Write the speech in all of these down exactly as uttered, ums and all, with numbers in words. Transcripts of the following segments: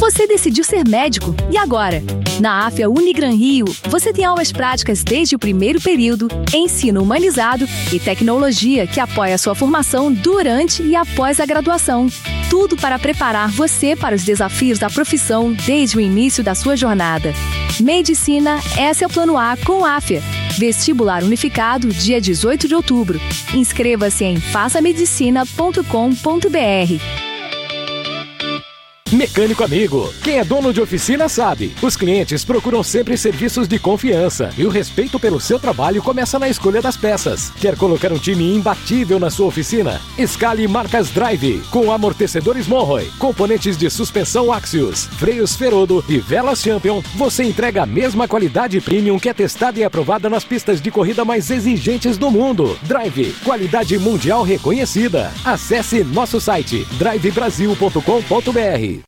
Você decidiu ser médico, e agora? Na AFIA Unigran Rio, você tem aulas práticas desde o primeiro período, ensino humanizado e tecnologia que apoia a sua formação durante e após a graduação. Tudo para preparar você para os desafios da profissão desde o início da sua jornada. Medicina, esse é o Plano A com a AFIA. Vestibular unificado, dia dezoito de outubro. Inscreva-se em faça medicina ponto com ponto b r. Mecânico Amigo. Quem é dono de oficina sabe. Os clientes procuram sempre serviços de confiança e o respeito pelo seu trabalho começa na escolha das peças. Quer colocar um time imbatível na sua oficina? Escale marcas Drive, com amortecedores Monroe, componentes de suspensão Axios, freios Ferodo e velas Champion. Você entrega a mesma qualidade premium que é testada e aprovada nas pistas de corrida mais exigentes do mundo. Drive, qualidade mundial reconhecida. Acesse nosso site drive brasil ponto com ponto b r.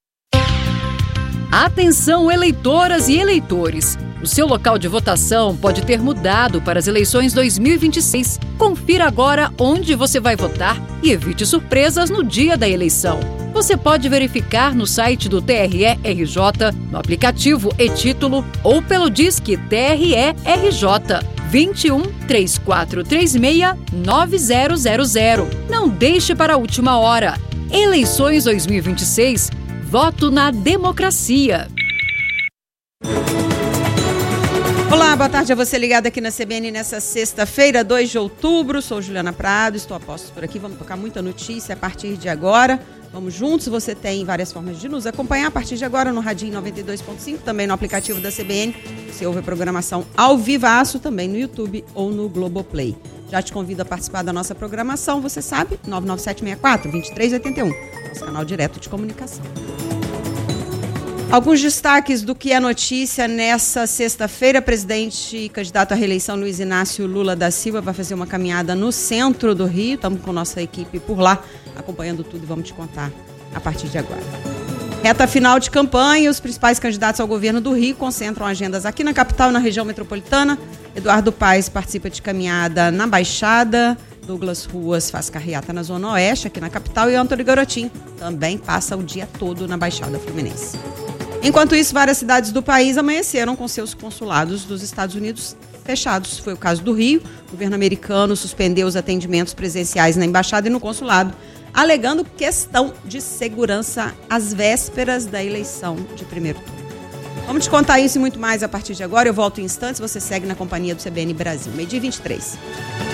Atenção, eleitoras e eleitores! O seu local de votação pode ter mudado para as eleições dois mil e vinte e seis. Confira agora onde você vai votar e evite surpresas no dia da eleição. Você pode verificar no site do T R E R J, no aplicativo e-Título ou pelo Disque T R E R J vinte e um, três quatro três seis, nove zero zero zero. Não deixe para a última hora. Eleições dois mil e vinte e seis. Voto na democracia. Olá, boa tarde a você ligado aqui na C B N nessa sexta-feira, dois de outubro. Sou Juliana Prado, estou a postos por aqui. Vamos tocar muita notícia a partir de agora. Vamos juntos, você tem várias formas de nos acompanhar a partir de agora no Radinho noventa e dois ponto cinco, também no aplicativo da C B N. Você ouve a programação ao vivaço, também no YouTube ou no Globoplay. Já te convido a participar da nossa programação, você sabe, nove nove sete seis quatro, dois três oito um, nosso canal direto de comunicação. Alguns destaques do que é notícia nessa sexta-feira. Presidente e candidato à reeleição Luiz Inácio Lula da Silva vai fazer uma caminhada no centro do Rio. Estamos com nossa equipe por lá, acompanhando tudo e vamos te contar a partir de agora. Reta final de campanha, os principais candidatos ao governo do Rio concentram agendas aqui na capital e na região metropolitana. Eduardo Paes participa de caminhada na Baixada, Douglas Ruas faz carreata na Zona Oeste, aqui na capital, e Antônio Garotinho também passa o dia todo na Baixada Fluminense. Enquanto isso, várias cidades do país amanheceram com seus consulados dos Estados Unidos fechados. Foi o caso do Rio. O governo americano suspendeu os atendimentos presenciais na embaixada e no consulado, alegando questão de segurança às vésperas da eleição de primeiro turno. Vamos te contar isso e muito mais a partir de agora. Eu volto em instantes. Você segue na companhia do C B N Brasil. Meio-dia e vinte e três.